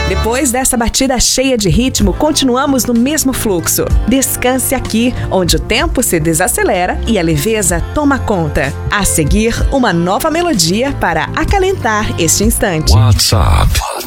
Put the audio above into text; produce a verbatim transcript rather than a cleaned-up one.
Depois dessa batida cheia de ritmo, continuamos no mesmo fluxo. Descanse aqui, onde o tempo se desacelera e a leveza toma conta. A seguir, uma nova melodia para acalentar este instante. WhatsApp